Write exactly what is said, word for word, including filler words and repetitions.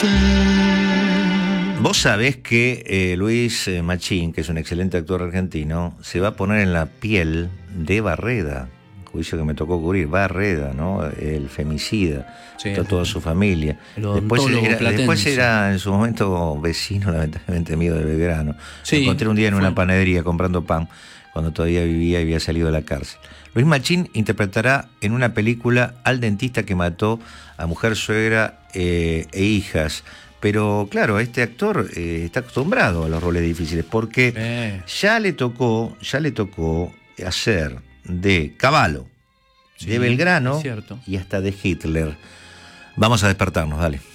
Vos sabés que eh, Luis eh, Machín, que es un excelente actor argentino, se va a poner en la piel de Barreda, juicio que me tocó cubrir, Barreda, ¿no? El femicida, Sí, to- toda su familia. el Después odontólogo era, platense. después era en su momento vecino, lamentablemente mío, de Belgrano. Sí, Lo encontré un día en fue. una panadería comprando pan, cuando todavía vivía y había salido de la cárcel. Luis Machín interpretará en una película al dentista que mató a mujer, suegra eh, e hijas. Pero claro, este actor eh, está acostumbrado a los roles difíciles porque Eh. ya le tocó, ya le tocó hacer de Cavallo, Sí, de Belgrano es cierto. y hasta de Hitler. Vamos a despertarnos, dale.